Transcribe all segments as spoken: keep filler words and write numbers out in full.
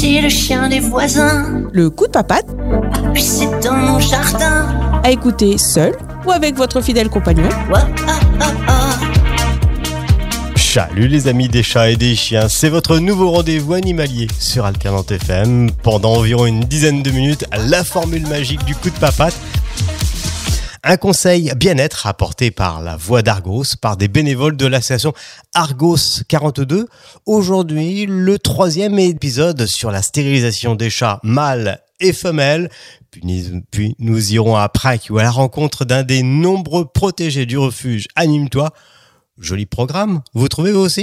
c'est le chien des voisins. Le coup de papate, Puis c'est dans mon jardin. à écouter seul ou avec votre fidèle compagnon. Ouah, ah, ah, ah. Salut les amis des chats et des chiens, c'est votre nouveau rendez-vous animalier sur Alternante F M. Pendant environ une dizaine de minutes, la formule magique du coup de papate. Un conseil bien-être apporté par la voix d'Argos, par des bénévoles de l'association Argos quarante-deux. Aujourd'hui, le troisième épisode sur la stérilisation des chats mâles et femelles. Puis, puis nous irons à Prague ou à la rencontre d'un des nombreux protégés du refuge Anime-toi. Joli programme, vous trouvez vous aussi ?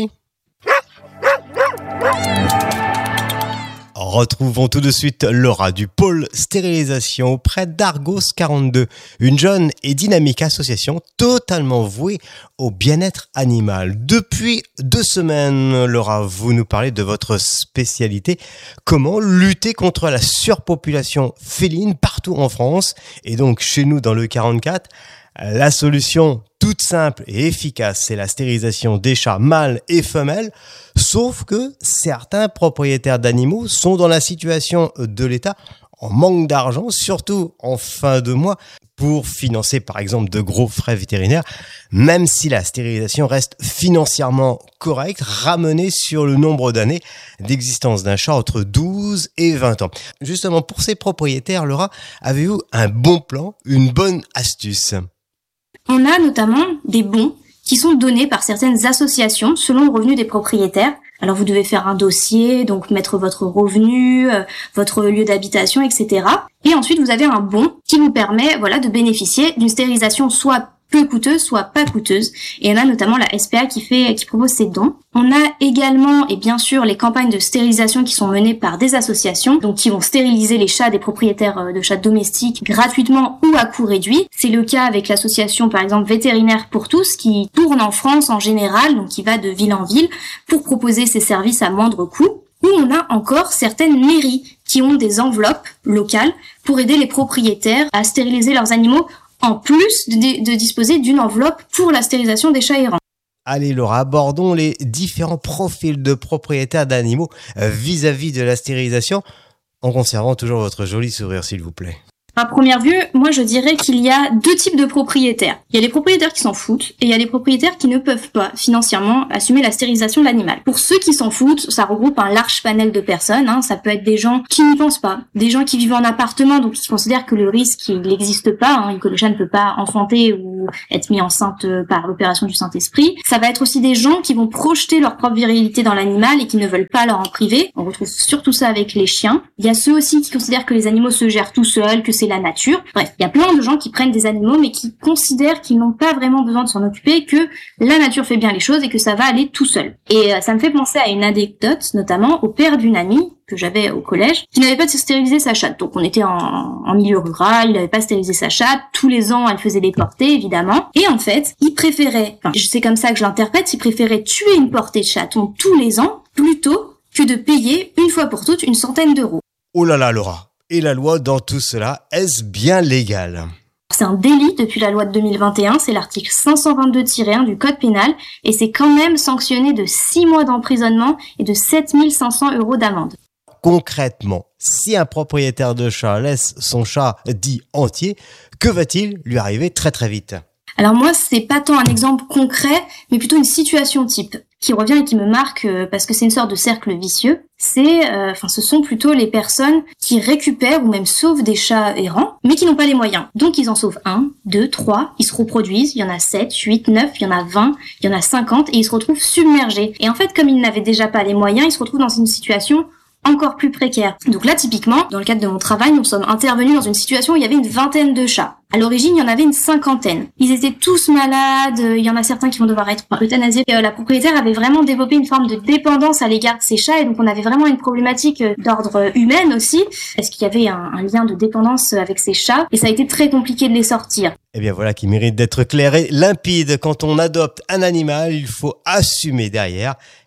Retrouvons tout de suite Laura du pôle stérilisation auprès d'Argos quarante-deux, une jeune et dynamique association totalement vouée au bien-être animal. Depuis deux semaines, Laura, vous nous parlez de votre spécialité, comment lutter contre la surpopulation féline partout en France et donc chez nous dans le quarante-quatre. La solution toute simple et efficace, c'est la stérilisation des chats mâles et femelles, sauf que certains propriétaires d'animaux sont dans la situation de l'État en manque d'argent, surtout en fin de mois, pour financer par exemple de gros frais vétérinaires, même si la stérilisation reste financièrement correcte, ramenée sur le nombre d'années d'existence d'un chat entre douze et vingt ans. Justement, pour ces propriétaires, Laura, avez-vous un bon plan, une bonne astuce ? On a notamment des bons qui sont donnés par certaines associations selon le revenu des propriétaires. Alors vous devez faire un dossier, donc mettre votre revenu, euh, votre lieu d'habitation, et cetera. Et ensuite vous avez un bon qui vous permet, voilà, de bénéficier d'une stérilisation soit peu coûteuse, soit pas coûteuse. Et on a notamment la S P A qui fait, qui propose ces dons. On a également, et bien sûr, les campagnes de stérilisation qui sont menées par des associations, donc qui vont stériliser les chats des propriétaires de chats domestiques gratuitement ou à coût réduit. C'est le cas avec l'association, par exemple, Vétérinaires pour tous, qui tourne en France en général, donc qui va de ville en ville, pour proposer ces services à moindre coût. Ou on a encore certaines mairies qui ont des enveloppes locales pour aider les propriétaires à stériliser leurs animaux, en plus de, de disposer d'une enveloppe pour la stérilisation des chats errants. Allez Laura, abordons les différents profils de propriétaires d'animaux vis-à-vis de la stérilisation, en conservant toujours votre joli sourire s'il vous plaît. À première vue, moi je dirais qu'il y a deux types de propriétaires. Il y a les propriétaires qui s'en foutent et il y a les propriétaires qui ne peuvent pas financièrement assumer la stérilisation de l'animal. Pour ceux qui s'en foutent, ça regroupe un large panel de personnes. Hein. Ça peut être des gens qui n'y pensent pas, des gens qui vivent en appartement, donc qui considèrent que le risque il n'existe pas, hein, que le chat ne peut pas enfanter ou être mis enceinte par l'opération du Saint-Esprit. Ça va être aussi des gens qui vont projeter leur propre virilité dans l'animal et qui ne veulent pas leur en priver. On retrouve surtout ça avec les chiens. Il y a ceux aussi qui considèrent que les animaux se gèrent tout seuls, que c'est la nature. Bref, il y a plein de gens qui prennent des animaux mais qui considèrent qu'ils n'ont pas vraiment besoin de s'en occuper, que la nature fait bien les choses et que ça va aller tout seul. Et euh, ça me fait penser à une anecdote, notamment au père d'une amie que j'avais au collège, qui n'avait pas stérilisé sa chatte. Donc on était en, en milieu rural, il n'avait pas stérilisé sa chatte, tous les ans elle faisait des portées évidemment, et en fait, il préférait, enfin c'est comme ça que je l'interprète, il préférait tuer une portée de chaton tous les ans plutôt que de payer une fois pour toutes une centaine d'euros. Oh là là Laura, et la loi dans tout cela, est-ce bien légal ? C'est un délit depuis la loi de deux mille vingt et un, c'est l'article cinq cent vingt-deux tiret un du code pénal, et c'est quand même sanctionné de six mois d'emprisonnement et de sept mille cinq cents euros d'amende. Concrètement, si un propriétaire de chat laisse son chat dit entier, que va-t-il lui arriver très très vite ? Alors moi, c'est pas tant un exemple concret, mais plutôt une situation type qui revient et qui me marque euh, parce que c'est une sorte de cercle vicieux. C'est, enfin, euh, ce sont plutôt les personnes qui récupèrent ou même sauvent des chats errants, mais qui n'ont pas les moyens. Donc ils en sauvent un, deux, trois, ils se reproduisent, il y en a sept, huit, neuf, il y en a vingt, il y en a cinquante, et ils se retrouvent submergés. Et en fait, comme ils n'avaient déjà pas les moyens, ils se retrouvent dans une situation encore plus précaire. Donc là, typiquement, dans le cadre de mon travail, nous sommes intervenus dans une situation où il y avait une vingtaine de chats. À l'origine, il y en avait une cinquantaine. Ils étaient tous malades, il y en a certains qui vont devoir être euthanasiés. Et, euh, la propriétaire avait vraiment développé une forme de dépendance à l'égard de ces chats, et donc on avait vraiment une problématique d'ordre humain aussi. Est-ce qu'il y avait un, un lien de dépendance avec ces chats ? Et ça a été très compliqué de les sortir. Eh bien voilà qui mérite d'être clair et limpide. Quand on adopte un animal, il faut assumer derrière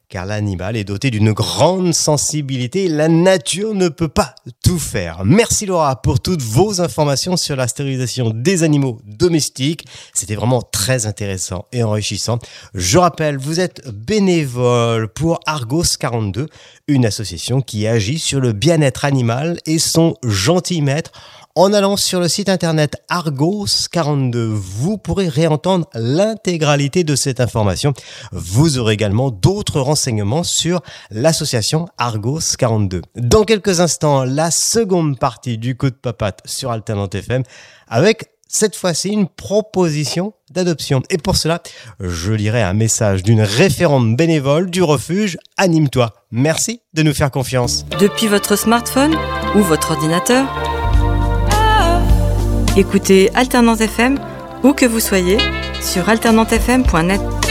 car l'animal est doté d'une grande sensibilité et la nature ne peut pas tout faire. Merci Laura pour toutes vos informations sur la stérilisation des animaux domestiques. C'était vraiment très intéressant et enrichissant. Je rappelle, vous êtes bénévole pour Argos quarante-deux, une association qui agit sur le bien-être animal et son gentil maître. En allant sur le site internet Argos quarante-deux, vous pourrez réentendre l'intégralité de cette information. Vous aurez également d'autres renseignements sur l'association Argos quarante-deux. Dans quelques instants, la seconde partie du coup de papate sur Alternante F M avec cette fois-ci une proposition d'adoption. Et pour cela, je lirai un message d'une référente bénévole du refuge Anime-toi. Merci de nous faire confiance. Depuis votre smartphone ou votre ordinateur, écoutez Alternante F M où que vous soyez sur alternante f m point net.